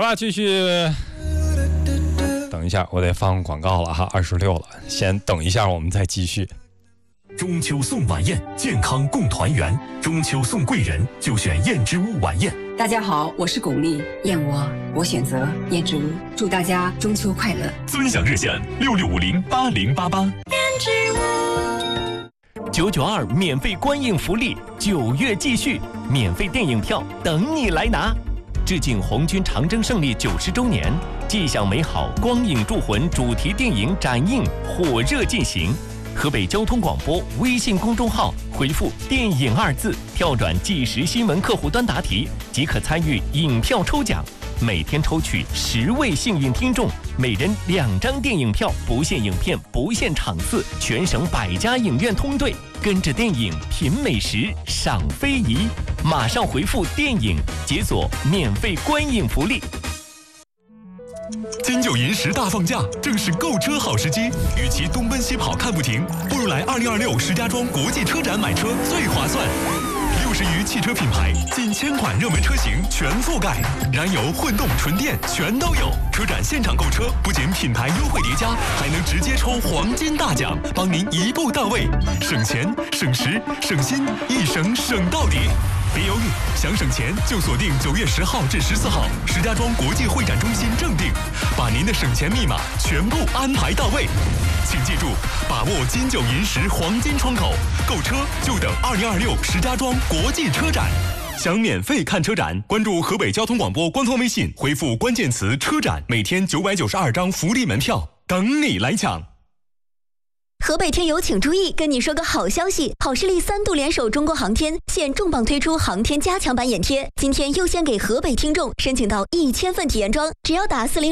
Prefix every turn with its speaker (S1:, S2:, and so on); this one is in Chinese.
S1: 了，继续。等一下，我得放广告了哈，26了，先等一下，我们再继续。
S2: 中秋送晚宴，健康共团圆。中秋送贵人，就选燕之屋晚宴。
S3: 大家好，我是巩俐，燕窝我选择燕之屋。祝大家中秋快乐！
S2: 尊享热线66508088。燕之
S4: 屋992免费观影福利，9月继续，免费电影票等你来拿。致敬红军长征胜利90周年，迹象美好光影铸魂主题电影展映火热进行。河北交通广播微信公众号回复“电影”2字，跳转即时新闻客户端答题，即可参与影票抽奖。每天抽取10位幸运听众，每人2张电影票，不限影片，不限场次，全省100家影院通兑，跟着电影品美食，赏非遗。马上回复“电影”，解锁免费观影福利。
S2: 金九银10大放假，正是购车好时机。与其东奔西跑看不停，不如来2026石家庄国际车展买车最划算。60余汽车品牌，近1000款热门车型全覆盖，燃油、混动、纯电全都有。车展现场购车，不仅品牌优惠叠加，还能直接抽黄金大奖，帮您一步到位，省钱、省时、省心，一省省到底。别犹豫，想省钱就锁定9月10号至14号，石家庄国际会展中心正定，把您的省钱密码全部安排到位。请记住，把握金九银10黄金窗口，购车就等2026石家庄国际车展。想免费看车展，关注河北交通广播官方微信，回复关键词“车展”，每天992张福利门票等你来抢。
S5: 河北听友请注意，跟你说个好消息，好视力3度联手中国航天，现重磅推出航天加强版眼贴，今天优先给河北听众申请到1000份体验装，只要打40